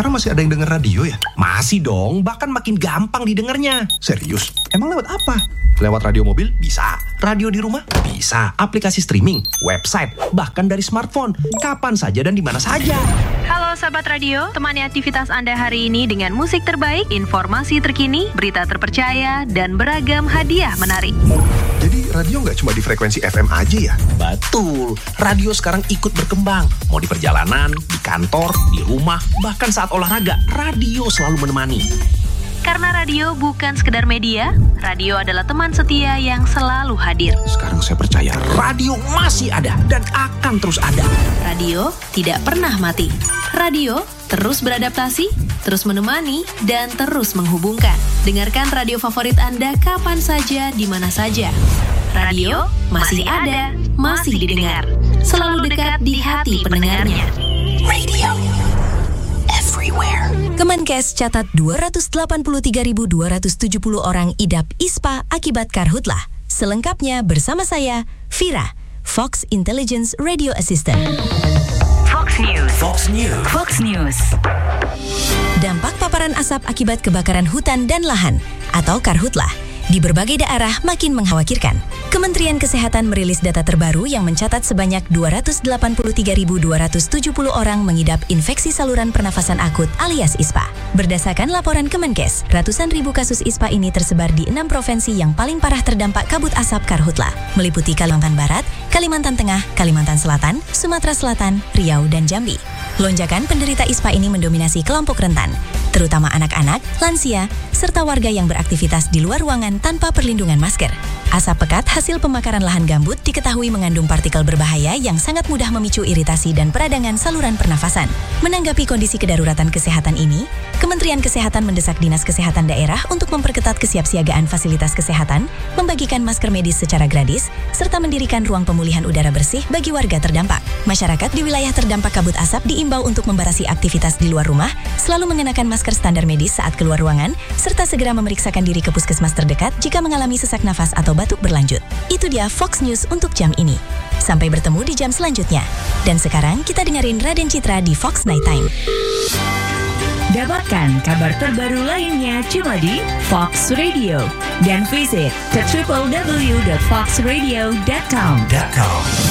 sekarang masih ada yang denger radio ya? Masih dong, bahkan makin gampang didengarnya. Serius? Emang lewat apa? Lewat radio mobil? Bisa. Radio di rumah? Bisa. Aplikasi streaming, website, bahkan dari smartphone. Kapan saja dan di mana saja. Halo sahabat radio, temani aktivitas Anda hari ini dengan musik terbaik, informasi terkini, berita terpercaya, dan beragam hadiah menarik. Jadi radio nggak cuma di frekuensi FM aja ya? Betul, radio sekarang ikut berkembang. Mau di perjalanan, di kantor, di rumah, bahkan saat olahraga, radio selalu menemani. Karena radio bukan sekedar media, radio adalah teman setia yang selalu hadir. Sekarang saya percaya radio masih ada dan akan terus ada. Radio tidak pernah mati. Radio terus beradaptasi, terus menemani, dan terus menghubungkan. Dengarkan radio favorit Anda kapan saja, di mana saja. Radio masih ada, masih didengar. Selalu dekat di hati pendengarnya. Radio everywhere. Kemenkes catat 283.270 orang idap ISPA akibat karhutlah. Selengkapnya bersama saya, Vira, Fox Intelligence Radio Assistant. Fox News. Fox News. Fox News. Dampak paparan asap akibat kebakaran hutan dan lahan atau karhutlah di berbagai daerah makin mengkhawatirkan. Kementerian Kesehatan merilis data terbaru yang mencatat sebanyak 283.270 orang mengidap infeksi saluran pernafasan akut alias ISPA. Berdasarkan laporan Kemenkes, ratusan ribu kasus ISPA ini tersebar di 6 provinsi yang paling parah terdampak kabut asap karhutlah, meliputi Kalimantan Barat, Kalimantan Tengah, Kalimantan Selatan, Sumatera Selatan, Riau, dan Jambi. Lonjakan penderita ISPA ini mendominasi kelompok rentan, terutama anak-anak, lansia, serta warga yang beraktivitas di luar ruangan tanpa perlindungan masker. Asap pekat hasil pembakaran lahan gambut diketahui mengandung partikel berbahaya yang sangat mudah memicu iritasi dan peradangan saluran pernafasan. Menanggapi kondisi kedaruratan kesehatan ini, Kementerian Kesehatan mendesak Dinas Kesehatan Daerah untuk memperketat kesiapsiagaan fasilitas kesehatan, membagikan masker medis secara gratis, serta mendirikan ruang pemulihan udara bersih bagi warga terdampak. Masyarakat di wilayah terdampak kabut asap diimbau untuk membatasi aktivitas di luar rumah, selalu mengenakan masker standar medis saat keluar ruangan, serta segera memeriksakan diri ke puskesmas terdekat jika mengalami sesak nafas atau batuk berlanjut. Itu dia Fox News untuk jam ini. Sampai bertemu di jam selanjutnya. Dan sekarang kita dengerin Raden Citra di Fox Night Time. Dapatkan kabar terbaru lainnya cuma di Fox Radio. Dan visit ke www.foxradio.com.